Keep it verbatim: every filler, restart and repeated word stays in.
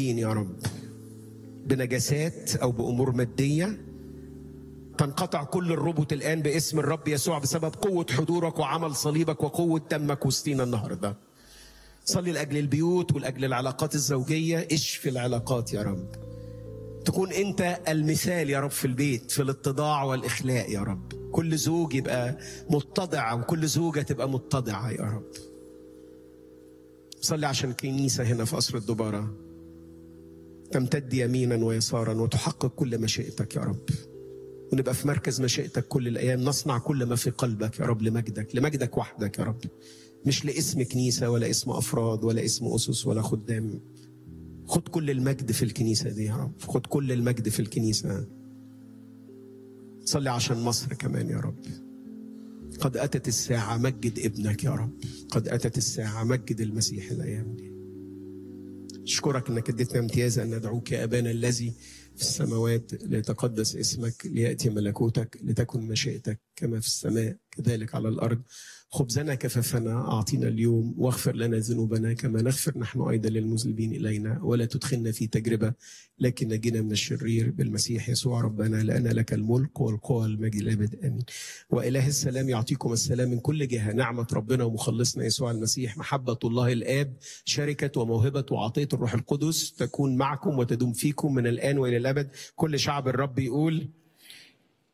مشغولين يا رب بنجاسات أو بأمور مادية، تنقطع كل الربط الآن باسم الرب يسوع بسبب قوة حضورك وعمل صليبك وقوة دمك وسطينا النهاردة. صلي لأجل البيوت ولأجل العلاقات الزوجية، اشفي العلاقات يا رب. تكون أنت المثال يا رب في البيت في الاتضاع والإخلاء يا رب. كل زوج يبقى متضع وكل زوجة تبقى متضعة يا رب. صلي عشان كنيسة هنا في قصر الدبارة تمتد يمينا ويسارا وتحقق كل مشيئتك يا رب، ونبقى في مركز مشيئتك كل الأيام، نصنع كل ما في قلبك يا رب لمجدك، لمجدك وحدك يا رب، مش لاسم كنيسة ولا اسم أفراد ولا اسم أسس ولا خدام. خد كل المجد في الكنيسة دي يا رب، خد كل المجد في الكنيسة. صلي عشان مصر كمان يا رب. قد أتت الساعة، مجد ابنك يا رب. قد أتت الساعة، مجد المسيح الأيام دي. أشكرك أنك اديتنا امتياز أن ندعوك يا أبانا الذي في السماوات، ليتقدس اسمك، ليأتي ملكوتك، لتكن مشيئتك كما في السماء كذلك على الأرض. خبزنا كفافنا أعطينا اليوم، واغفر لنا ذنوبنا كما نغفر نحن أيضا للمذنبين إلينا، ولا تدخلنا في تجربة لكن نجينا من الشرير بالمسيح يسوع ربنا، لأن لك الملك والقوة والمجد الأبد آمين. وإله السلام يعطيكم السلام من كل جهة. نعمة ربنا ومخلصنا يسوع المسيح، محبة الله الآب، شركة وموهبة وعطية الروح القدس تكون معكم وتدوم فيكم من الآن وإلى الأبد. كل شعب الرب يقول